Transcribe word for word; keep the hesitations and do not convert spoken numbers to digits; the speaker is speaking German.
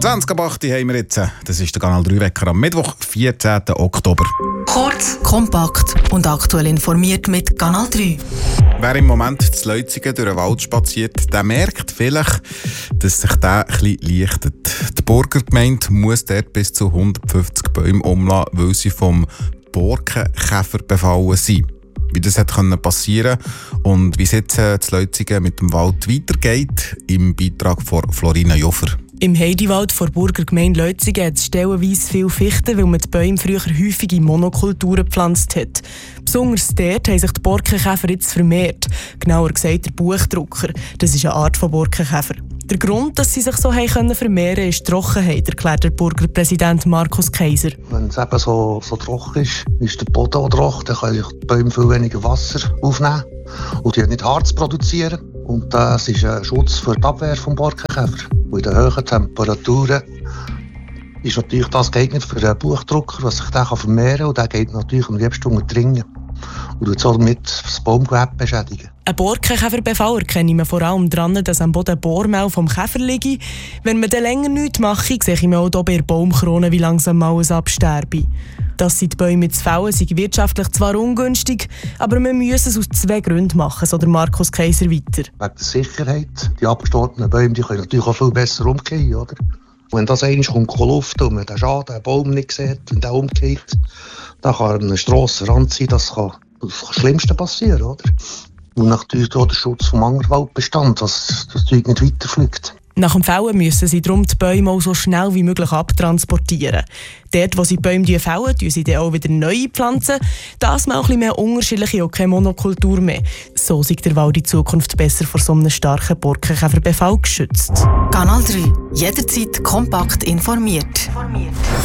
zwanzig ab acht haben wir jetzt. Das ist der Kanal drei Wecker am Mittwoch, vierzehnten Oktober. Kurz, kompakt und aktuell informiert mit Kanal drei. Wer im Moment zu Leutzigen durch den Wald spaziert, der merkt vielleicht, dass sich der etwas lichtet. Die Burgergemeinde muss dort bis zu hundertfünfzig Bäume umlassen, weil sie vom Borkenkäfer befallen sind. Wie das hat passieren und wie es jetzt äh, zu Leutzigen mit dem Wald weitergeht, im Beitrag von Florina Joffer. Im Heidiwald der Burgergemeinde Leutzigen hat es stellenweise viele Fichten, weil man die Bäume früher häufig in Monokulturen gepflanzt hat. Besonders dort haben sich die Borkenkäfer jetzt vermehrt. Genauer gesagt der Buchdrucker. Das ist eine Art von Borkenkäfer. Der Grund, dass sie sich so haben vermehren können, ist die Trockenheit, erklärt der Burgerpräsident Markus Kaiser. Wenn es eben so, so trocken ist, ist der Boden auch trocken, dann können die Bäume viel weniger Wasser aufnehmen und die nicht Harz produzieren. Und das ist ein Schutz für die Abwehr des Borkenkäfer. Und in den hohen Temperaturen ist natürlich das geeignet für einen Buchdrucker, was sich dann vermehren kann. Und der geht natürlich am liebsten unterdringen und somit das Baumgewebe beschädigen. Ein Borkenkäferbefall erkenne man vor allem daran, dass am Boden Bohrmehl vom Käfer liege. Wenn man dann länger nichts mache, sehe ich mir auch hier bei der Baumkrone, wie langsam mal es absterbe. Dass sie die Bäume zu fällen, sei wirtschaftlich zwar ungünstig, aber man müsse es aus zwei Gründen machen, so der Markus Kaiser weiter. Wegen der Sicherheit. Die abgestorbenen Bäume die können natürlich auch viel besser umgehen, oder? Wenn das einmal kommt, Luft und man den Schaden, den Baum nicht sieht, wenn der umgeht, dann kann ein Strassenrand sein, das kann das Schlimmste passieren, oder? Und natürlich auch der Schutz vom Angerwaldbestand, dass das Zeug nicht weiterfliegt. Nach dem Fällen müssen sie darum die Bäume auch so schnell wie möglich abtransportieren. Dort, wo sie die Bäume fällen, pflanzen sie dann auch wieder neue pflanzen. Das mal ein bisschen mehr unterschiedliche und keine Monokultur mehr. So sei der Wald in Zukunft besser vor so einem starken Borkenkäferbefall geschützt. Kanal drei. Jederzeit kompakt informiert.